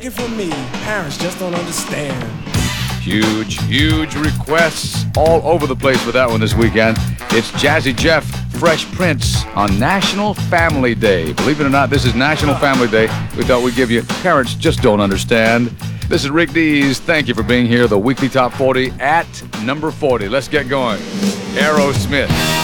take it from me, parents just don't understand. Huge requests all over the place for that one this weekend. It's Jazzy Jeff, Fresh Prince on National Family Day. Believe it or not, this is National Family Day. We thought we'd give you Parents Just Don't Understand. This is Rick Dees. Thank you for being here. The weekly top 40 at number 40. Let's get going. Aerosmith.